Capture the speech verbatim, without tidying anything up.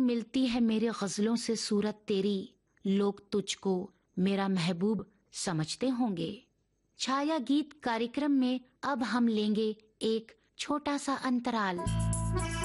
मिलती है मेरे गजलों से सूरत तेरी, लोग तुझको मेरा महबूब समझते होंगे। छाया गीत कार्यक्रम में अब हम लेंगे एक छोटा सा अंतराल।